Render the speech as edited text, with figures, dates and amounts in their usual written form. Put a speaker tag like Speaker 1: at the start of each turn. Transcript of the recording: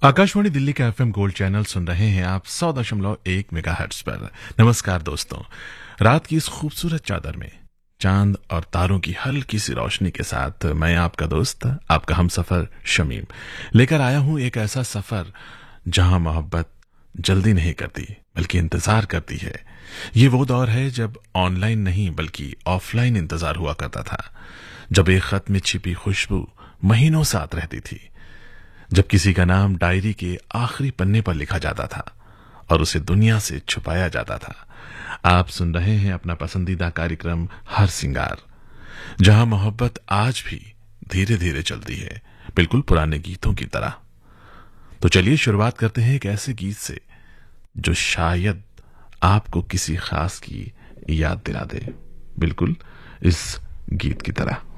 Speaker 1: आकाशवाणी दिल्ली के FM gold channel सुन रहे हैं आप 100.1 मेगाहर्ट्ज पर। नमस्कार दोस्तों, रात की इस खूबसूरत चादर में चांद और तारों की हल्की सी रोशनी के साथ मैं आपका दोस्त, आपका हमसफर शमीम लेकर आया हूं एक ऐसा सफर जहां मोहब्बत जल्दी नहीं करती बल्कि इंतजार करती है। ये वो दौर है जब ऑनलाइन नहीं बल्कि ऑफलाइन इंतजार हुआ करता था, जब एक खत में छिपी खुशबू महीनों साथ रहती थी, जब किसी का नाम डायरी के आखिरी पन्ने पर लिखा जाता था और उसे दुनिया से छुपाया जाता था। आप सुन रहे हैं अपना पसंदीदा कार्यक्रम हर सिंगार, जहां मोहब्बत आज भी धीरे धीरे चलती है, बिल्कुल पुराने गीतों की तरह। तो चलिए शुरुआत करते हैं एक ऐसे गीत से जो शायद आपको किसी खास की याद दिला दे, बिल्कुल इस गीत की तरह।